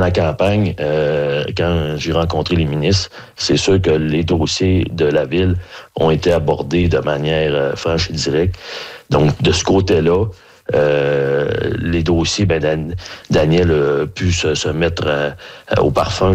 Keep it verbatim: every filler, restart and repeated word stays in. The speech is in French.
ma campagne, euh, quand j'ai rencontré les ministres, c'est sûr que les dossiers de la ville ont été abordés de manière euh, franche et directe. Donc, de ce côté-là, euh, les dossiers, ben, Dan- Daniel a pu se, se mettre à, à, au parfum